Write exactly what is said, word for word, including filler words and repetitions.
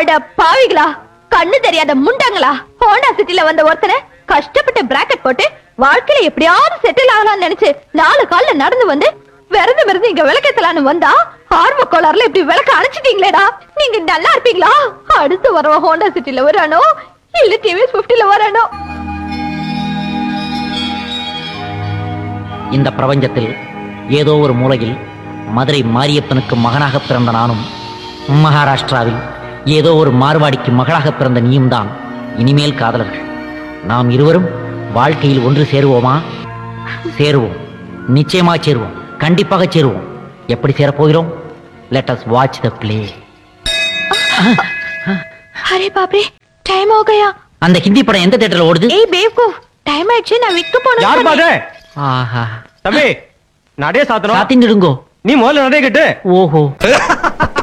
அட பாவிகளா, கண்ணு தெரியாத முண்டாங்களா, ஹோண்டா சிட்டில வந்த ஒருத்தனை கஷ்டப்பட்டு பிராக்கெட் போட்டு வாழ்க்கையில எப்படியாவது செட்டில் ஆகலாம்னு நினைச்சு நாலு கால்ல நடந்து வந்து விரந்து விரந்து இங்க விளக்கேத்தலான்னு வந்தா ஆர்வ கோளாறுல இப்படி விளக்க அணைச்சிட்டீங்களேடா. நீங்க நல்லா இருப்பீங்களா? அடுத்து வர ஹோண்டா சிட்டில வரானோ இல்ல டிவிஎஸ் பிப்டில வரானோ. இந்த பிரபஞ்சத்தில் ஏதோ ஒரு மூலையில் மதுரை மாரியப்பனுக்கு மகனாக பிறந்த நானும், மகாராஷ்டிராவில் ஏதோ ஒரு மார்வாடிக்கு மகளாக பிறந்த நீயும் தான் இனிமேல் காதலர்கள். நாம் இருவரும் வாழ்க்கையில் ஒன்று சேருவோமா? சேருவோம், நிச்சயமா சேருவோம், கண்டிப்பாக சேருவோம். எப்படி சேரப்போகிறோம்? Let us watch the play. Array பாப்ரே, time हो गया. அந்த ஹிந்தி படம் எந்த தியேட்டர்ல ஓடுது? ஏய் பேவ்கூஃப், டைம் ஆயிடுச்சு, நான் விக்க போணும். யார் பாது? ஆஹா, தம்பி நடே சாத்தணும். சாத்திடுங்கோ. நீ முதல்ல நடே கட்டு. ஓஹோ.